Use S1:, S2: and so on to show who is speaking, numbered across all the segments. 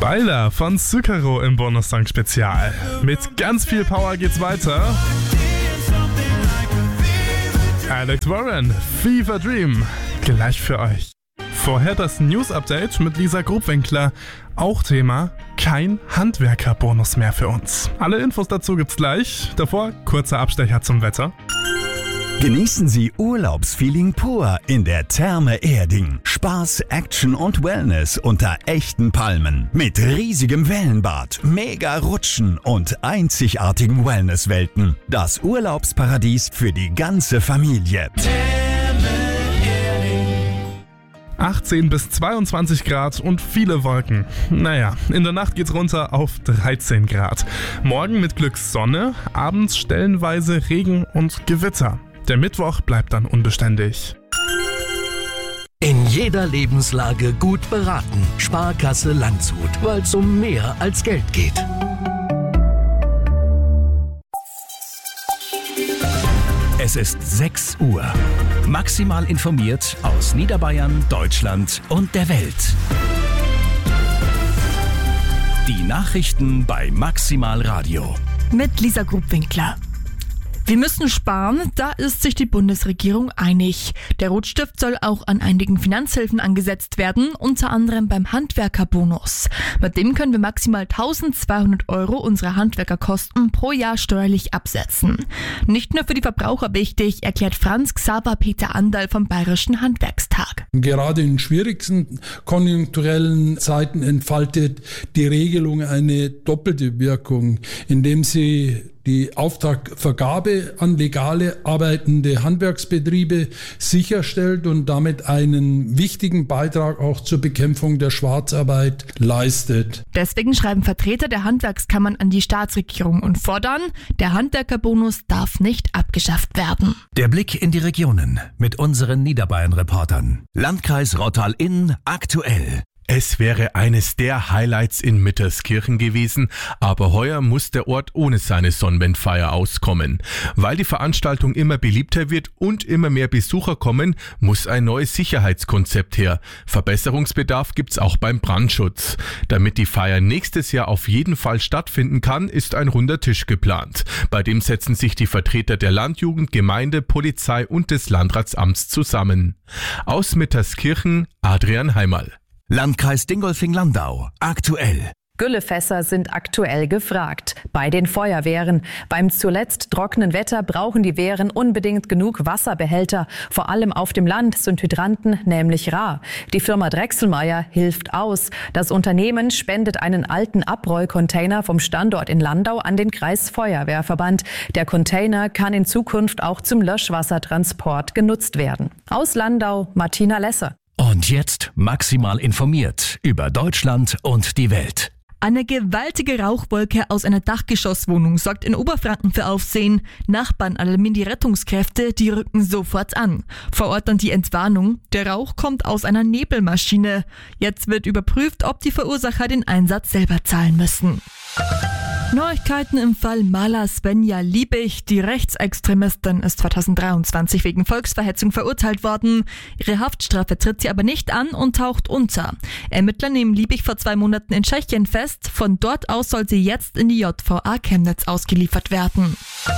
S1: Beiler von Zucchero im Bonus-Song Spezial. Mit ganz viel Power geht's weiter. Alex Warren, Fever Dream, gleich für euch. Vorher das News-Update mit Lisa Grobwinkler. Auch Thema, kein Handwerker-Bonus mehr für uns. Alle Infos dazu gibt's gleich. Davor kurzer Abstecher zum Wetter.
S2: Genießen Sie Urlaubsfeeling pur in der Therme Erding. Spaß, Action und Wellness unter echten Palmen. Mit riesigem Wellenbad, mega Rutschen und einzigartigen Wellnesswelten. Das Urlaubsparadies für die ganze Familie.
S1: 18 bis 22 Grad und viele Wolken. Naja, in der Nacht geht's runter auf 13 Grad. Morgen mit Glück Sonne, abends stellenweise Regen und Gewitter. Der Mittwoch bleibt dann unbeständig.
S3: In jeder Lebenslage gut beraten. Sparkasse Landshut, weil es um mehr als Geld geht. Es ist 6 Uhr. Maximal informiert aus Niederbayern, Deutschland und der Welt. Die Nachrichten bei Maximal Radio.
S4: Mit Lisa Grobwinkler. Wir müssen sparen, da ist sich die Bundesregierung einig. Der Rotstift soll auch an einigen Finanzhilfen angesetzt werden, unter anderem beim Handwerkerbonus. Mit dem können wir maximal 1.200 € unserer Handwerkerkosten pro Jahr steuerlich absetzen. Nicht nur für die Verbraucher wichtig, erklärt Franz Xaver Peter Andal vom Bayerischen Handwerkstag.
S5: Gerade in schwierigsten konjunkturellen Zeiten entfaltet die Regelung eine doppelte Wirkung, indem sie die Auftragvergabe an legale arbeitende Handwerksbetriebe sicherstellt und damit einen wichtigen Beitrag auch zur Bekämpfung der Schwarzarbeit leistet.
S4: Deswegen schreiben Vertreter der Handwerkskammern an die Staatsregierung und fordern, der Handwerkerbonus darf nicht abgeschafft werden.
S3: Der Blick in die Regionen mit unseren Niederbayern-Reportern. Landkreis Rottal-Inn aktuell.
S6: Es wäre eines der Highlights in Mitterskirchen gewesen, aber heuer muss der Ort ohne seine Sonnenwendfeier auskommen. Weil die Veranstaltung immer beliebter wird und immer mehr Besucher kommen, muss ein neues Sicherheitskonzept her. Verbesserungsbedarf gibt's auch beim Brandschutz. Damit die Feier nächstes Jahr auf jeden Fall stattfinden kann, ist ein runder Tisch geplant. Bei dem setzen sich die Vertreter der Landjugend, Gemeinde, Polizei und des Landratsamts zusammen. Aus Mitterskirchen, Adrian Heimerl.
S3: Landkreis Dingolfing-Landau aktuell.
S7: Güllefässer sind aktuell gefragt. Bei den Feuerwehren. Beim zuletzt trockenen Wetter brauchen die Wehren unbedingt genug Wasserbehälter. Vor allem auf dem Land sind Hydranten nämlich rar. Die Firma Drechselmeier hilft aus. Das Unternehmen spendet einen alten Abrollcontainer vom Standort in Landau an den Kreisfeuerwehrverband. Der Container kann in Zukunft auch zum Löschwassertransport genutzt werden. Aus Landau, Martina Lesser.
S3: Und jetzt maximal informiert über Deutschland und die Welt.
S4: Eine gewaltige Rauchwolke aus einer Dachgeschosswohnung sorgt in Oberfranken für Aufsehen. Nachbarn alarmieren die Rettungskräfte, die rücken sofort an. Vor Ort dann die Entwarnung. Der Rauch kommt aus einer Nebelmaschine. Jetzt wird überprüft, ob die Verursacher den Einsatz selber zahlen müssen. Neuigkeiten im Fall Maler Svenja Liebig. Die Rechtsextremistin ist 2023 wegen Volksverhetzung verurteilt worden. Ihre Haftstrafe tritt sie aber nicht an und taucht unter. Ermittler nehmen Liebig vor 2 Monaten in Tschechien fest. Von dort aus soll sie jetzt in die JVA Chemnitz ausgeliefert werden.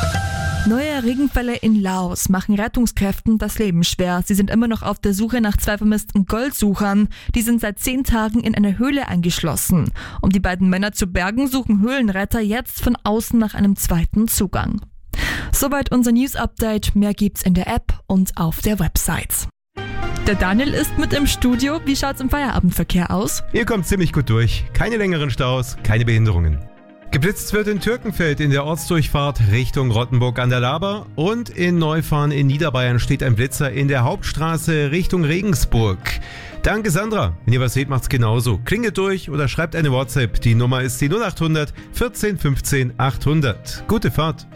S4: Neue Regenfälle in Laos machen Rettungskräften das Leben schwer. Sie sind immer noch auf der Suche nach 2 vermissten Goldsuchern. Die sind seit 10 Tagen in einer Höhle eingeschlossen. Um die beiden Männer zu bergen, suchen Höhlenretter jetzt von außen nach einem zweiten Zugang. Soweit unser News-Update. Mehr gibt's in der App und auf der Website. Der Daniel ist mit im Studio. Wie schaut's im Feierabendverkehr aus?
S8: Ihr kommt ziemlich gut durch. Keine längeren Staus, keine Behinderungen. Geblitzt wird in Türkenfeld in der Ortsdurchfahrt Richtung Rottenburg an der Laber und in Neufahren in Niederbayern steht ein Blitzer in der Hauptstraße Richtung Regensburg. Danke Sandra, wenn ihr was seht, macht's genauso. Klingelt durch oder schreibt eine WhatsApp. Die Nummer ist die 0800 14 15 800. Gute Fahrt.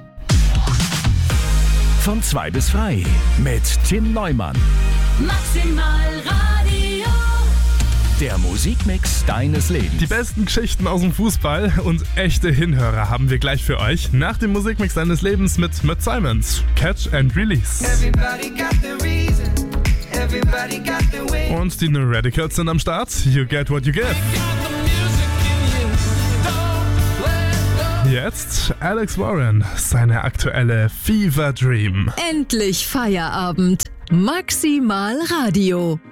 S3: Von 2 bis frei mit Tim Neumann.
S9: Maximal Radio.
S3: Der Musikmix deines Lebens.
S1: Die besten Geschichten aus dem Fußball und echte Hinhörer haben wir gleich für euch nach dem Musikmix deines Lebens mit Matt Simons. Catch and Release. Und die New Radicals sind am Start. You Get What You Give. jetzt Alex Warren, seine aktuelle Fever Dream.
S10: Endlich Feierabend. Maximal Radio.